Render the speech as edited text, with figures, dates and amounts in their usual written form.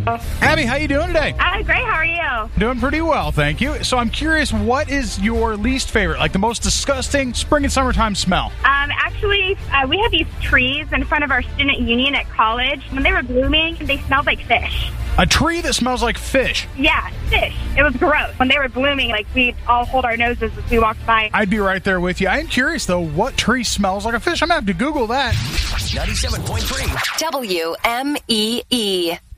Abby, how you doing today? Great. How are you? Doing pretty well, thank you. So I'm curious, what is your least favorite, like the most disgusting spring and summertime smell? Actually, we have these trees in front of our student union at college. When they were blooming, they smelled like fish. A tree that smells like fish? Yeah, fish. It was gross. When they were blooming, we'd all hold our noses as we walked by. I'd be right there with you. I am curious, though, what tree smells like a fish? I'm going to have to Google that. 97.3 WMEE.